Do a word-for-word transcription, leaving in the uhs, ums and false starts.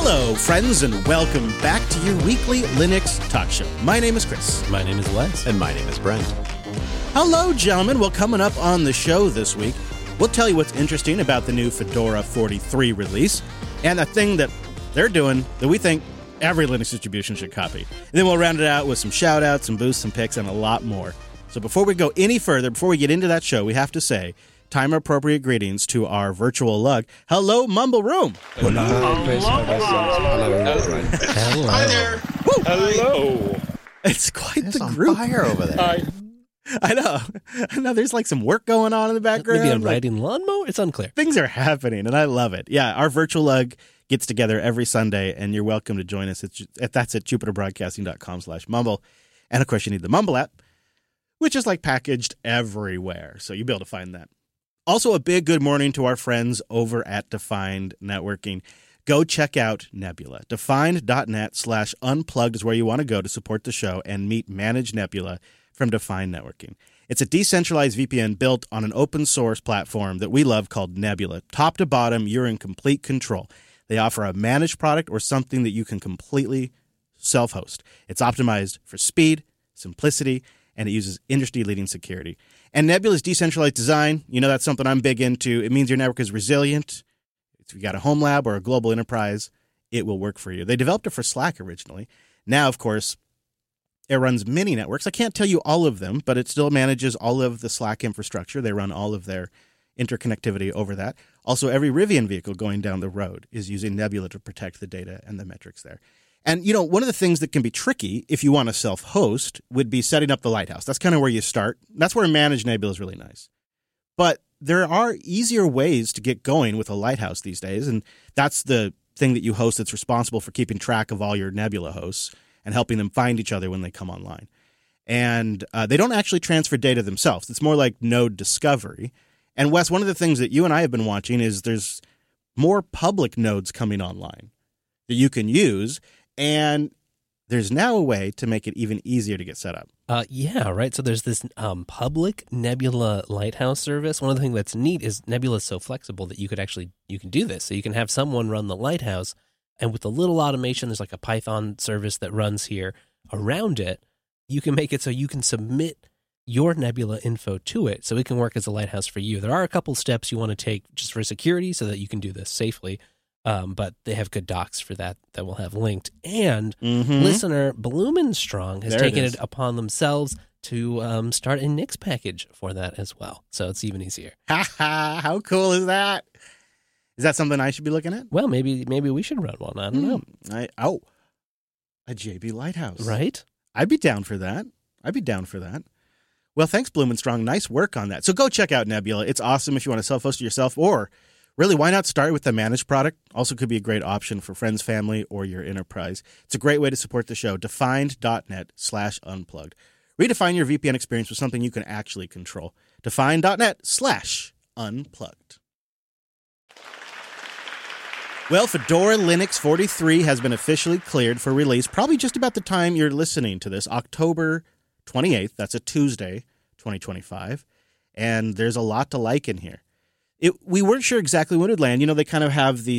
Hello, friends, and welcome back to your weekly Linux talk show. My name is Chris. My name is Wes. And my name is Brent. Hello, gentlemen. Well, coming up on the show this week, we'll tell you what's interesting about the new Fedora forty-three release and a thing that they're doing that we think every Linux distribution should copy. And then we'll round it out with some shout-outs, some boosts, some picks, and a lot more. So before we go any further, before we get into that show, we have to say time-appropriate greetings to our virtual lug. Hello, Mumble Room. Hello. Hello. Hello. Hello. Hi there. Woo. Hello. It's quite It's the on group. fire over there. Hi. I know. I know. There's like some work going on in the background. Maybe a like, riding lawnmower? It's unclear. things are happening, and I love it. Yeah, our virtual lug gets together every Sunday, and you're welcome to join us. It's, that's at jupiterbroadcasting.com slash mumble. And, of course, you need the Mumble app, which is like packaged everywhere, so you'll be able to find that. Also, a big good morning to our friends over at Defined Networking. Go check out Nebula. Defined.net slash unplugged is where you want to go to support the show and meet Managed Nebula from Defined Networking. It's a decentralized V P N built on an open source platform that we love called Nebula. Top to bottom, you're in complete control. They offer a managed product or something that you can completely self-host. It's optimized for speed, simplicity, and it uses industry-leading security. And Nebula's decentralized design, you know, that's something I'm big into. It means your network is resilient. If you got a home lab or a global enterprise, it will work for you. They developed it for Slack originally. Now, of course, it runs many networks. I can't tell you all of them, but it still manages all of the Slack infrastructure. They run all of their interconnectivity over that. Also, every Rivian vehicle going down the road is using Nebula to protect the data and the metrics there. And, you know, one of the things that can be tricky if you want to self-host would be setting up the Lighthouse. That's kind of where you start. That's where Managed Nebula is really nice. But there are easier ways to get going with a Lighthouse these days, and that's the thing that you host that's responsible for keeping track of all your Nebula hosts and helping them find each other when they come online. And uh, they don't actually transfer data themselves. It's more like node discovery. And, Wes, one of the things that you and I have been watching is there's more public nodes coming online that you can use. And there's now a way to make it even easier to get set up. Uh, yeah, right. So there's this um, public Nebula Lighthouse service. One of the things that's neat is Nebula is so flexible that you could actually, you can do this. So you can have someone run the Lighthouse, and with a little automation, there's like a Python service that runs here around it. You can make it so you can submit your Nebula info to it so it can work as a Lighthouse for you. There are a couple steps you want to take just for security so that you can do this safely. Um, but they have good docs for that that we'll have linked. And Mm-hmm. listener Blumenstrong has There it taken is. it upon themselves to um, start a Nix package for that as well. So it's even easier. Ha ha! How cool is that? Is that something I should be looking at? Well, maybe maybe we should run one. I don't know. Hmm. I, oh, a J B Lighthouse. Right? I'd be down for that. I'd be down for that. Well, thanks, Blumenstrong. Nice work on that. So go check out Nebula. It's awesome if you want to self-host it yourself, or really, why not start with the managed product? Also could be a great option for friends, family, or your enterprise. It's a great way to support the show. Defined.net slash unplugged. Redefine your V P N experience with something you can actually control. Defined.net slash unplugged. Well, Fedora Linux forty-three has been officially cleared for release, probably just about the time you're listening to this, October twenty-eighth. That's a Tuesday, twenty twenty-five. And there's a lot to like in here. It, we weren't sure exactly when it would land. You know, they kind of have the